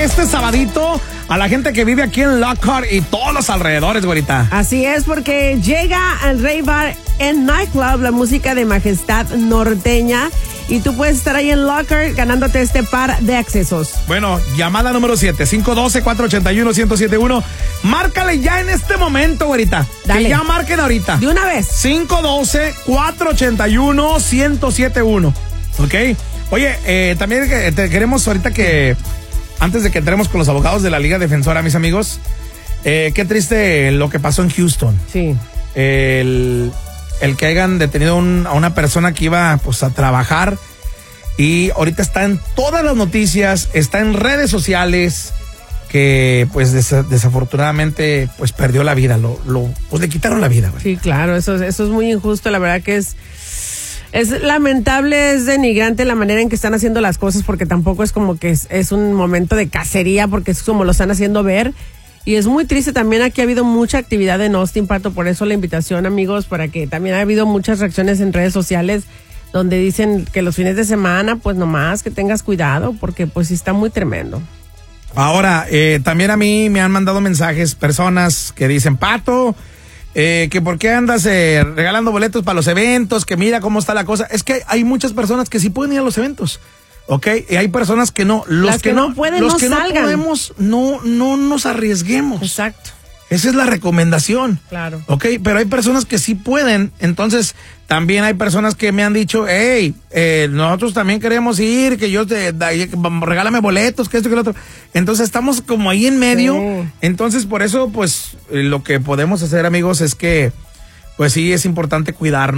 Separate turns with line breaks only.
este sabadito a la gente que vive aquí en Lockhart y todos los alrededores, güerita.
Así es, porque llega al Rey Bar and Nightclub, la música de Majestad Norteña, y tú puedes estar ahí en Lockhart ganándote este par de accesos.
Bueno, llamada número 7, 512-481-1071. Márcale ya en este momento, güerita.
Dale.
Que ya marquen ahorita.
De una vez.
512-481-1071. ¿Ok? Oye, también te queremos ahorita que, antes de que entremos con los abogados de la Liga Defensora, mis amigos, qué triste lo que pasó en Houston.
Sí.
El que hayan detenido a una persona que iba pues a trabajar y ahorita está en todas las noticias, está en redes sociales, que pues desafortunadamente pues perdió la vida, pues le quitaron la vida, güey.
Sí, claro, eso es muy injusto, la verdad que es lamentable, es denigrante la manera en que están haciendo las cosas, porque tampoco es como que es un momento de cacería, porque es como lo están haciendo ver. Y es muy triste también, aquí ha habido mucha actividad en Austin, Pato, por eso la invitación, amigos, para que también ha habido muchas reacciones en redes sociales donde dicen que los fines de semana, pues nomás que tengas cuidado, porque pues sí está muy tremendo.
Ahora, también a mí me han mandado mensajes personas que dicen, Pato, que por qué andas regalando boletos para los eventos, que mira cómo está la cosa. Es que hay muchas personas que sí pueden ir a los eventos, ¿ok? Y hay personas que no.
Las que no pueden,
los
no
que
salgan.
no podemos, no nos arriesguemos.
Exacto.
Esa es la recomendación.
Claro.
¿Ok? Pero hay personas que sí pueden. Entonces, también hay personas que me han dicho, hey, nosotros también queremos ir, que regálame boletos, que esto, que lo otro. Entonces, estamos como ahí en medio. Sí. Entonces, por eso, pues, lo que podemos hacer, amigos, es que, pues sí, es importante cuidarnos.